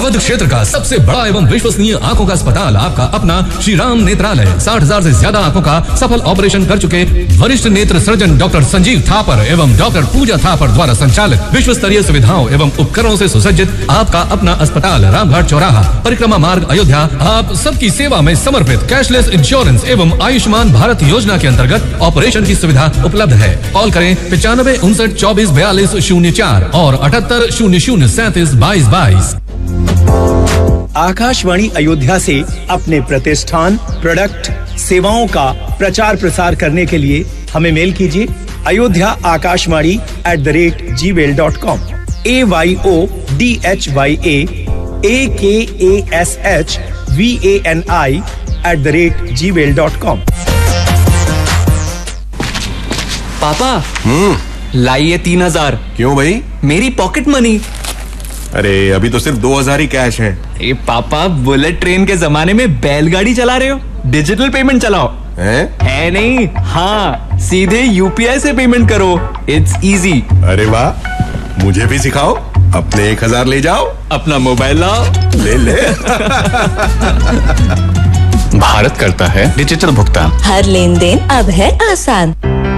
अवध क्षेत्र का सबसे बड़ा एवं विश्वसनीय आंखों का अस्पताल आपका अपना श्री राम नेत्रालय 60,000 से ज्यादा आंखों का सफल ऑपरेशन कर चुके वरिष्ठ नेत्र सर्जन डॉक्टर संजीव थापर एवं डॉक्टर पूजा थापर द्वारा संचालित विश्व स्तरीय सुविधाओं एवं उपकरणों से सुसज्जित आपका अपना अस्पताल रामघाट चौराहा परिक्रमा मार्ग अयोध्या आप सबकी सेवा में समर्पित कैशलेस इंश्योरेंस एवं आयुष्मान भारत योजना के अंतर्गत ऑपरेशन की सुविधा उपलब्ध है। कॉल करें 9559244204 और 7800372222। आकाशवाणी अयोध्या से अपने प्रतिष्ठान, प्रोडक्ट, सेवाओं का प्रचार प्रसार करने के लिए हमें मेल कीजिए ayodhyaakashvani@gmail.com ayodhyaakashvani@gmail.com। पापा लाइए 3,000। क्यों भाई? मेरी पॉकेट मनी। अरे अभी तो सिर्फ 2,000 ही कैश है। अरे पापा बुलेट ट्रेन के जमाने में बैलगाड़ी चला रहे हो? डिजिटल पेमेंट चलाओ। है नहीं, हाँ सीधे यूपीआई से पेमेंट करो, इट्स इजी। अरे वाह, मुझे भी सिखाओ। अपने 1,000 ले जाओ, अपना मोबाइल लाओ, ले ले। भारत करता है डिजिटल भुगतान। हर लेन देन अब है आसान।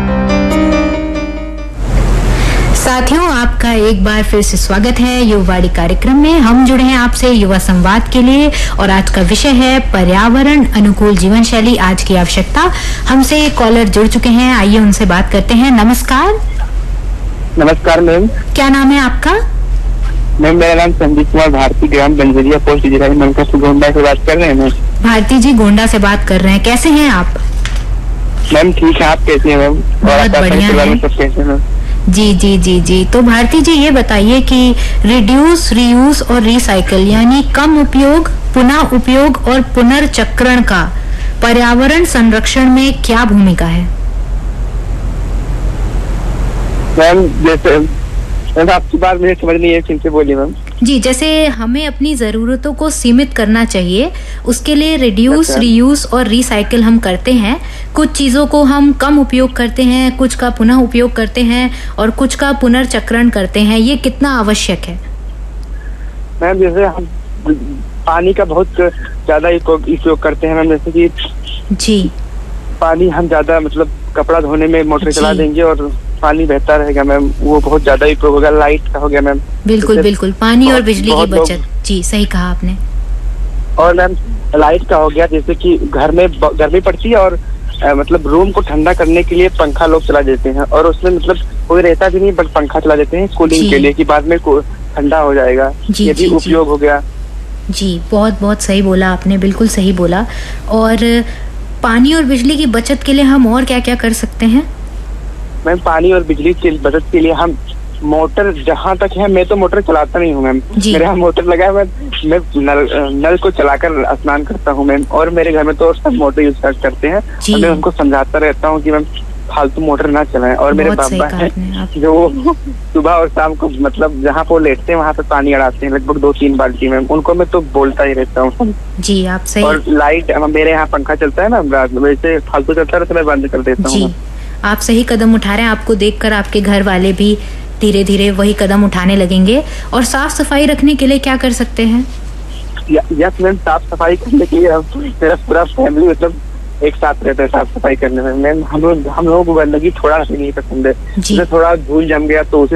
साथियों, आपका एक बार फिर से स्वागत है युवावाणी कार्यक्रम में। हम जुड़े हैं आपसे युवा संवाद के लिए और आज का विषय है पर्यावरण अनुकूल जीवन शैली, आज की आवश्यकता। हमसे कॉलर जुड़ चुके हैं, आइए उनसे बात करते हैं। नमस्कार। नमस्कार मैम। क्या नाम है आपका? मैम मेरा नाम संदीप कुमार भारती, ग्राम बंजरिया, पोस्ट जिला गोंडा से बात कर रहे हैं मैम। भारती जी गोंडा से बात कर रहे हैं, कैसे हैं आप? मैम ठीक है, आप कैसे हैं मैम? बहुत बढ़िया है। सब कैसे हैं? जी जी जी जी। तो भारती जी ये बताइए कि रिड्यूस, रीयूज और रिसाइकल यानी कम उपयोग, पुनः उपयोग और पुनर्चक्रण का पर्यावरण संरक्षण में क्या भूमिका है? मैम जैसे आपकी बात मुझे समझ नहीं है, फिर से बोलिए मैम। जी, जैसे हमें अपनी जरूरतों को सीमित करना चाहिए, उसके लिए रिड्यूस, रीयूज और रिसाइकिल हम करते हैं। कुछ चीजों को हम कम उपयोग करते हैं, कुछ का पुनः उपयोग करते हैं और कुछ का पुनर्चक्रण करते हैं। ये कितना आवश्यक है? मैम जैसे हम पानी का बहुत ज्यादा उपयोग करते हैं मैम, जैसे कि जी पानी हम ज्यादा मतलब कपड़ा धोने में मोटर चला देंगे और पानी बहता रहेगा मैम, वो बहुत ज्यादा ही उपयोग होगा। लाइट का हो गया मैम। बिल्कुल बिल्कुल, पानी और बिजली की बचत। जी सही कहा आपने। और मैम लाइट का हो गया, जैसे कि घर में गर्मी पड़ती है और मतलब रूम को ठंडा करने के लिए पंखा लोग चला देते हैं और उसमें मतलब कोई रहता भी नहीं, बट पंखा चला देते हैं कूलिंग के लिए कि बाद में ठंडा हो जाएगा। ये भी उपयोग हो गया। जी बहुत बहुत सही बोला आपने, बिल्कुल सही बोला। और पानी और बिजली की बचत के लिए हम और क्या क्या कर सकते हैं? मैम पानी और बिजली की बचत के लिए हम मोटर, जहाँ तक है, मैं तो मोटर चलाता नहीं हूँ मैम, मेरे यहाँ मोटर लगा है, मैं नल को चलाकर स्नान करता हूँ मैम। और मेरे घर में तो सब मोटर यूज करते हैं और मैं उनको समझाता रहता हूँ कि मैम फालतू मोटर ना चलाएं। और मेरे पापा हैं जो सुबह और शाम को मतलब जहाँ वो लेटते हैं वहाँ पे पानी अड़ाते हैं, लगभग 2-3 बाल्टी मैम, उनको मैं तो बोलता ही रहता हूँ। जी आप सही। और लाइट, मेरे यहाँ पंखा चलता है ना रात में, वैसे फालतू चलता है तो मैं बंद कर देता हूँ। आप सही कदम उठा रहे हैं, आपको देखकर आपके घर वाले भी धीरे धीरे वही कदम उठाने लगेंगे। और साफ सफाई रखने के लिए क्या कर सकते हैं? यस मैम, साफ सफाई करने के लिए मेरा पूरा फैमिली मतलब एक साथ रहता है साफ सफाई करने में। मैम हम लोगों को गंदगी थोड़ा नहीं पसंद है, थोड़ा धूल जम गया तो उसे